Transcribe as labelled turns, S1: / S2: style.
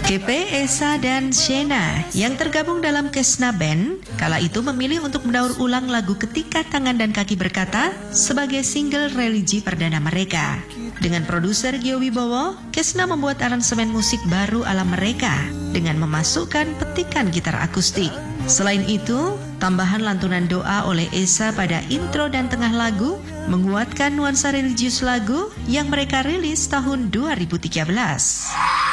S1: KP, Esa, dan Shena yang tergabung dalam Kesna Band kala itu memilih untuk mendaur ulang lagu Ketika Tangan dan Kaki Berkata sebagai single religi perdana mereka. Dengan produser Gio Wibowo, Kesna membuat aransemen musik baru ala mereka dengan memasukkan petikan gitar akustik. Selain itu, tambahan lantunan doa oleh Esa pada intro dan tengah lagu menguatkan nuansa religius lagu yang mereka rilis tahun 2013.